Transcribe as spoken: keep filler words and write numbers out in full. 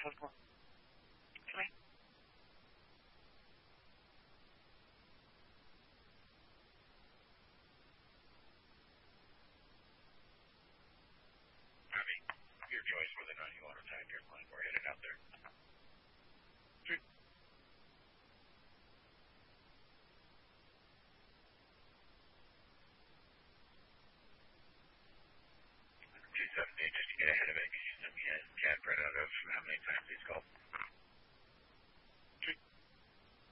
Total. Sorry. Abby, your choice whether or not you want to type your line for you.